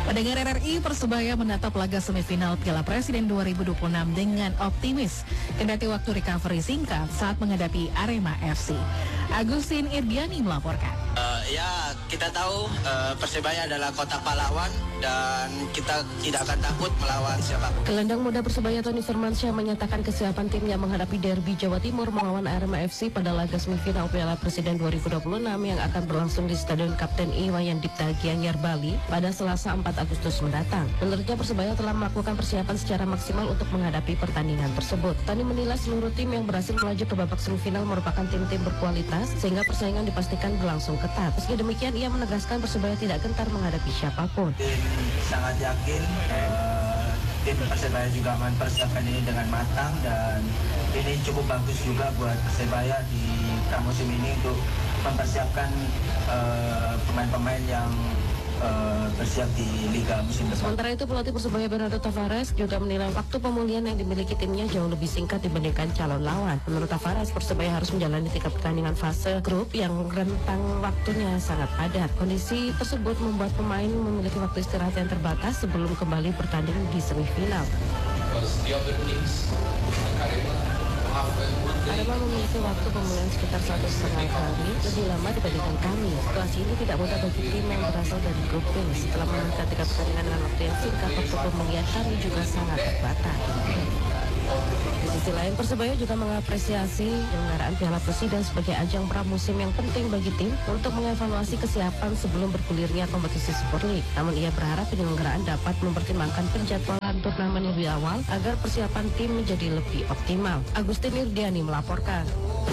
Pendengar RRI, Persebaya menatap laga semifinal Piala Presiden 2026 dengan optimis. Kendati waktu recovery singkat saat menghadapi Arema FC. Agustin Irdiani melaporkan. Ya, kita tahu Persebaya adalah kota pahlawan dan kita tidak akan takut melawan siapapun. Gelandang muda Persebaya Tony Firmansyah menyatakan kesiapan timnya menghadapi derby Jawa Timur melawan Arema FC pada laga semifinal Piala Presiden 2026 yang akan berlangsung di Stadion Kapten Iwayan Dipta Gianyar, Bali pada Selasa 4 Agustus mendatang. Menurutnya Persebaya telah melakukan persiapan secara maksimal untuk menghadapi pertandingan tersebut. Tony menilai seluruh tim yang berhasil melaju ke babak semifinal merupakan tim-tim berkualitas sehingga persaingan dipastikan berlangsung ketat. Meski demikian, ia menegaskan Persebaya tidak gentar menghadapi siapapun. Tim sangat yakin, tim Persebaya juga mempersiapkan ini dengan matang dan ini cukup bagus juga buat Persebaya di pramusim ini untuk mempersiapkan pemain-pemain yang bersiap di Liga musim depan. Sementara itu pelatih Persebaya Bernardo Tavares juga menilai waktu pemulihan yang dimiliki timnya jauh lebih singkat dibandingkan calon lawan. Menurut Tavares, Persebaya harus menjalani 3 pertandingan fase grup yang rentang waktunya sangat padat. Kondisi tersebut membuat pemain memiliki waktu istirahat yang terbatas sebelum kembali bertanding di semifinal. Arema memiliki waktu pemulihan sekitar 1,5 hari lebih lama dibandingkan kami. Situasi ini tidak mudah bagi tim yang berasal dari grup B. Setelah menangkan 3 pertandingan dengan waktu yang singkat, waktu pemulihan kami juga sangat terbatas. Di sisi lain, Persebaya juga mengapresiasi penyelenggaraan Piala Presiden sebagai ajang pramusim yang penting bagi tim untuk mengevaluasi kesiapan sebelum bergulirnya kompetisi Super League. Namun ia berharap penyelenggaraan dapat mempertimbangkan penjadwalan turnamen lebih awal agar persiapan tim menjadi lebih optimal. Agustin Irdiani melaporkan.